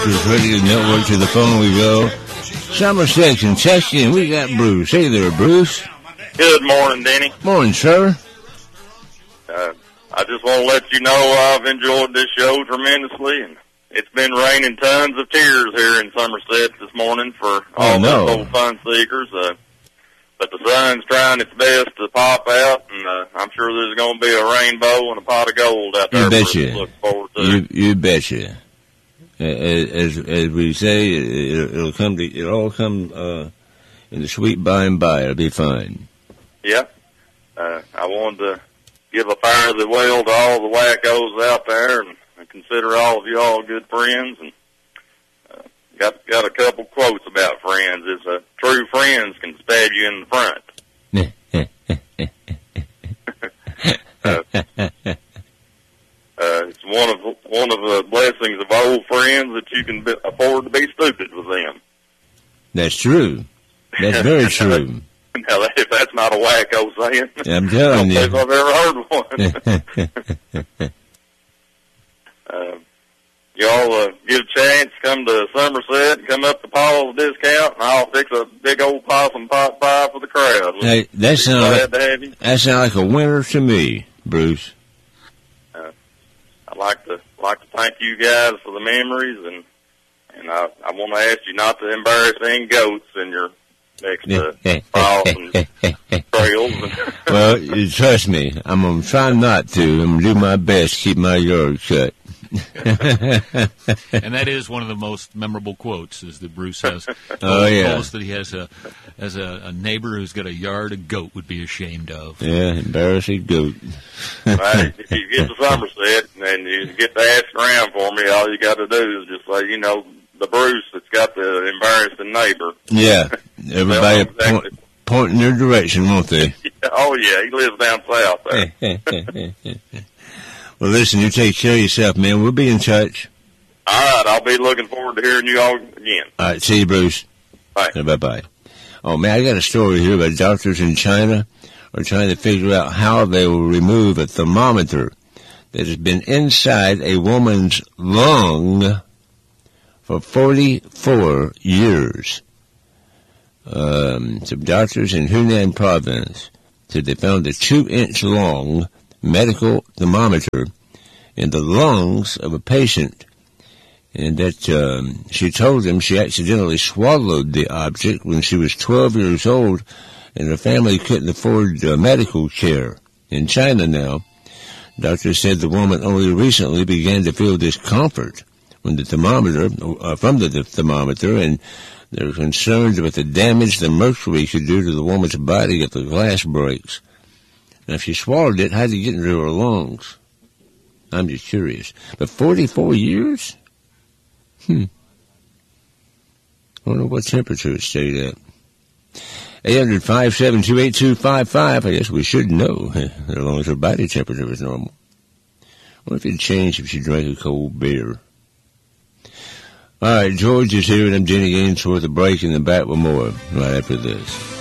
Radio Network. To the phone we go. Somerset, Kentucky, and we got Bruce. Hey there, Bruce. Good morning, Denny. Morning, sir. I just want to let you know I've enjoyed this show tremendously, and it's been raining tons of tears here in Somerset this morning for all those old fun seekers. But the sun's trying its best to pop out, and I'm sure there's going to be a rainbow and a pot of gold out there. You betcha. Look forward to. You betcha. As we say, it'll all come in the sweet by and by. It'll be fine. Yeah. I wanted to give a fire the well to all the wackos out there, and consider all of you all good friends. And got a couple quotes about friends. It's true friends can stab you in the front. It's one of the blessings of old friends that you can afford to be stupid with them. That's true. That's very true. Now, if that's not a wacko saying, I'm telling you. I don't think I've ever heard one. Y'all get a chance, come to Somerset, come up to Paul's Discount, and I'll fix a big old possum pot pie for the crowd. Hey, that sounds like a winner to me, Bruce. I'd like to thank you guys for the memories, and I want to ask you not to embarrass any goats in your next trials and trails. Well, you trust me, I'm going to try not to. I'm going to do my best to keep my yard shut. And that is one of the most memorable quotes, is that Bruce has. That he has a neighbor who's got a yard a goat would be ashamed of. Yeah, embarrassing goat. Right, if you get to Somerset and you get to ask around for me, all you got to do is just say, the Bruce that's got the embarrassing neighbor. Yeah, everybody point in their direction, won't they? Oh yeah, he lives down south there. Well, listen, you take care of yourself, man. We'll be in touch. All right, I'll be looking forward to hearing you all again. All right, see you, Bruce. Bye. Bye-bye. Oh, man, I got a story here about doctors in China are trying to figure out how they will remove a thermometer that has been inside a woman's lung for 44 years. Some doctors in Hunan province said they found a 2-inch long medical thermometer in the lungs of a patient, and that she told them she accidentally swallowed the object when she was 12 years old, and her family couldn't afford medical care. In China now, doctors said the woman only recently began to feel discomfort from the thermometer, and they're concerned about the damage the mercury could do to the woman's body if the glass breaks. Now, if she swallowed it, how did it get into her lungs? I'm just curious. But 44 years? I wonder what temperature it stayed at. 800-572-8255. I guess we should know as long as her body temperature was normal. I wonder if it'd change if she drank a cold beer. All right, George is here, and I'm Jenny Ainsworth. A break in the back with more right after this.